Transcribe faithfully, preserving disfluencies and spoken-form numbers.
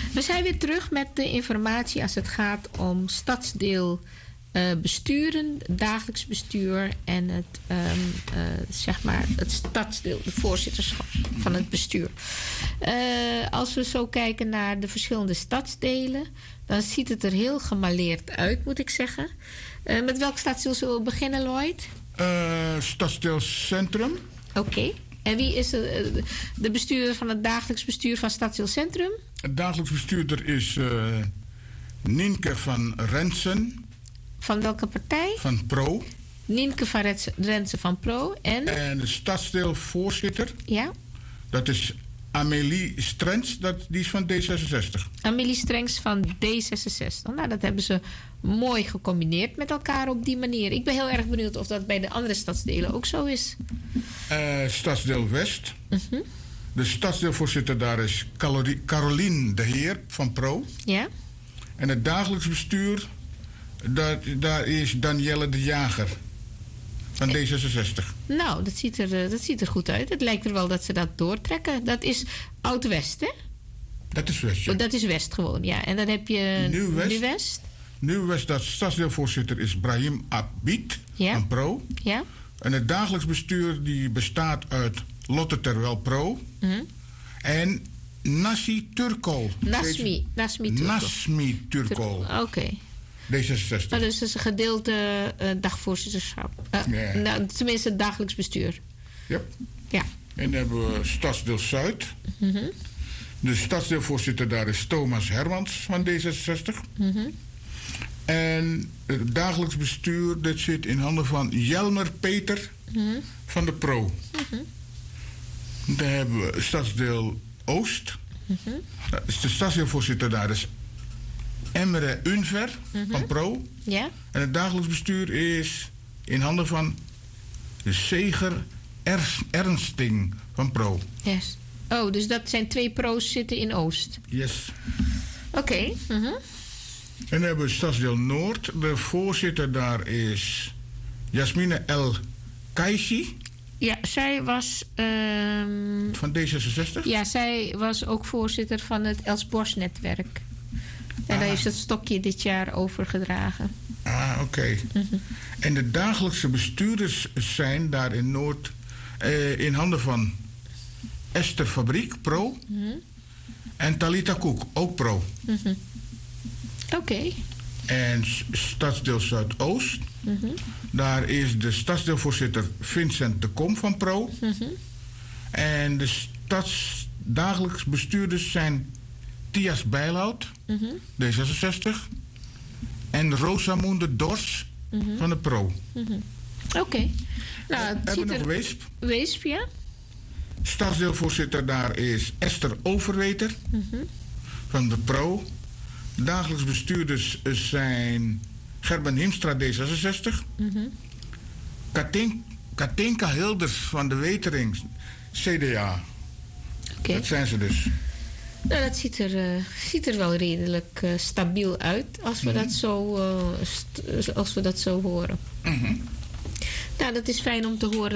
We zijn weer terug met de informatie als het gaat om stadsdeel uh, besturen, dagelijks bestuur en het, um, uh, zeg maar het stadsdeel, de voorzitterschap van het bestuur. Uh, als we zo kijken naar de verschillende stadsdelen, dan ziet het er heel gemaleerd uit, moet ik zeggen. Uh, met welk stadsdeel zullen we beginnen, Lloyd? Uh, stadsdeel Centrum. Oké. Okay. En wie is de, de bestuurder van het dagelijks bestuur van Stadsdeel Centrum? Het dagelijks bestuurder is uh, Nienke van Rensen. Van welke partij? Van Pro. Nienke van Rensen van Pro. En? En de stadsdeelvoorzitter. Ja. Dat is Amélie Strens, dat, die is van D zesenzestig. Amélie Strens van D zesenzestig. Nou, dat hebben ze mooi gecombineerd met elkaar op die manier. Ik ben heel erg benieuwd of dat bij de andere stadsdelen ook zo is. Uh, stadsdeel West. Uh-huh. De stadsdeelvoorzitter daar is Carolien de Heer van Pro. Ja. En het dagelijks bestuur, daar, daar is Danielle de Jager van D zesenzestig. Nou, dat ziet, er, dat ziet er goed uit. Het lijkt er wel dat ze dat doortrekken. Dat is Oud-West, hè? Dat is West, ja. Oh, dat is West gewoon, ja. En dan heb je Nieuw-West. Nieuw-West. Nieuw-West, dat stadsdeelvoorzitter is Brahim Abid ja. van Pro. Ja. En het dagelijks bestuur die bestaat uit Lotte Terwel Pro. Mm-hmm. En Nassi Turkol. Nasmi. Nasmi Turkol. Nasmi Turkol. Oké. Okay. D zesenzestig. Nou, dus dat is een gedeelte uh, dagvoorzitterschap. Uh, yeah. nou, tenminste, het dagelijks bestuur. Yep. Ja. En dan hebben we Stadsdeel Zuid. Mm-hmm. De stadsdeelvoorzitter daar is Thomas Hermans van D zesenzestig. Mm-hmm. En het dagelijks bestuur dat zit in handen van Jelmer Peter mm-hmm. van de Pro. Mm-hmm. Dan hebben we Stadsdeel Oost. Mm-hmm. De stadsdeelvoorzitter daar is Emre Unver mm-hmm. van Pro. Ja. En het dagelijks bestuur is in handen van Zeger Ers- Ernsting van Pro. Yes. Oh, dus dat zijn twee pro's zitten in Oost. Yes. Oké. Okay. Mm-hmm. En dan hebben we Stadsdeel Noord. De voorzitter daar is Jasmine El Kaishi. Ja, zij was... Um, van D zesenzestig? Ja, zij was ook voorzitter van het Els Bosch-netwerk. En ah. daar heeft het stokje dit jaar overgedragen. Ah, oké. Okay. Mm-hmm. En de dagelijkse bestuurders zijn daar in Noord... Uh, in handen van Esther Fabriek, Pro. Mm-hmm. En Talita Koek, ook Pro. Mm-hmm. Oké. Okay. En Stadsdeel Zuidoost... Mm-hmm. Daar is de stadsdeelvoorzitter Vincent de Kom van Pro. Mm-hmm. En de stadsdagelijks bestuurders zijn Thias Bijlhout, mm-hmm. D zesenzestig. En Rosamunde Dors mm-hmm. van de Pro. Mm-hmm. Oké. Okay. Nou, we hebben nog er... Weesp. Weesp, ja. Stadsdeelvoorzitter daar is Esther Overweter mm-hmm. van de Pro. Dagelijks bestuurders zijn Gerben Himstra, D zesenzestig. Mm-hmm. Katin, Katinka Hilders van de Wetering, C D A. Okay. Dat zijn ze dus. Nou, dat ziet er, uh, ziet er wel redelijk uh, stabiel uit als we, mm-hmm. dat zo, uh, st- als we dat zo horen. Mm-hmm. Nou, dat is fijn om te horen